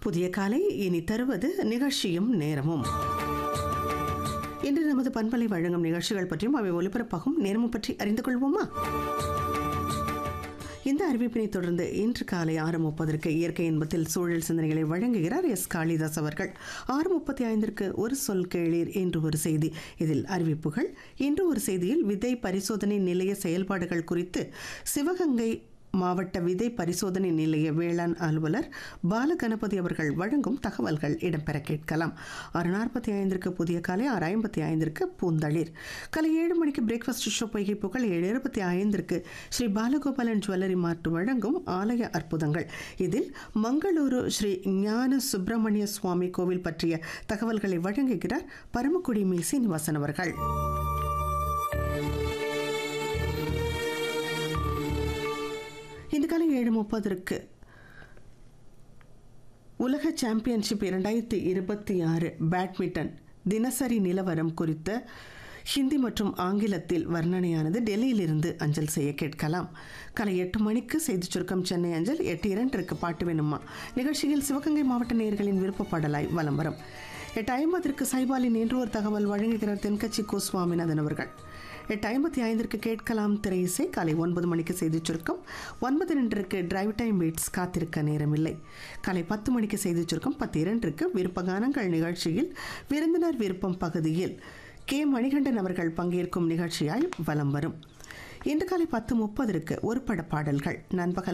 புதிய காலை இனி தருவது நிகழ்ச்சியும் நேரமும். இன்று நமது பண்பலை வழங்கும் நிகழ்ச்சிகள் பற்றியும் அவை ஒலிபரப்பாகும் நேரமும் பற்றி அறிந்து கொள்வோமா? இந்த அறிவிப்பினை தொடர்ந்து இன்று காலை 6:30 இயற்கை இன்பத்தில் சூழல் சிந்தனைகளை வழங்குகிறார் எஸ். காளிதாஸ் அவர்கள். 6:35 ஒரு சொல் கேளீர் என்று ஒரு செய்தி. இதில் அறிவிப்புகள். இன்று ஒரு செய்தியில் விதை பரிசோதனை நிலைய செயல்பாடுகள் குறித்து சிவகங்கை மாவட்ட விதை பரிசோதனை நிலைய வேளாண் அலுவலர் பாலகணபதி அவர்கள் வழங்கும் தகவல்கள் இடம்பெற கேட்கலாம். 6:45 புதிய காலை, 6:55 பூந்தளிர். காலை 7 மணிக்கு பிரேக்ஃபாஸ்ட் ஷோ பொய்கை புகழ். 7:25 ஸ்ரீ பாலகோபாலன் ஜுவல்லரி மார்ட் வழங்கும் ஆலய அற்புதங்கள். இதில் மங்களூரு ஸ்ரீ ஞான சுப்பிரமணிய சுவாமி கோவில் பற்றிய தகவல்களை வழங்குகிறார் பரமக்குடி மீ சீனிவாசன் அவர்கள். இந்த காலை 7:30 உலக சாம்பியன்ஷிப் 2026 பேட்மிண்டன் தினசரி நிலவரம் குறித்த ஹிந்தி மற்றும் ஆங்கிலத்தில் வர்ணனையானது டெல்லியிலிருந்து அஞ்சல் செய்ய கேட்கலாம். காலை 8 மணிக்கு செய்திச் சுருக்கம் சென்னை அஞ்சல். 8:02 பாட்டு வேணுமா நிகழ்ச்சியில் சிவகங்கை மாவட்ட நேயர்களின் விருப்ப பாடலாய் வலம் வரும். 8:50 சைபாலின் இன்று ஒரு தகவல் வழங்குகிறார் தென்கட்சி கோ. சுவாமிநாதன் அவர்கள். 8:55 கேட்கலாம் திரை இசை. காலை 9 மணிக்கு செய்திச் சுருக்கம். 9:02 டிரைவ் டைம் பீட்ஸ் காத்திருக்க நேரமில்லை. காலை 10 மணிக்கு செய்திச் சுருக்கம். 10:02 விருப்ப கானங்கள் நிகழ்ச்சியில் விருந்தினர் விருப்பம் பகுதியில் கே. மணிகண்டன் அவர்கள் பங்கேற்கும் நிகழ்ச்சியாய் வலம் வரும். இன்று காலை 10:30 ஒரு பட பாடல்கள். நண்பகல்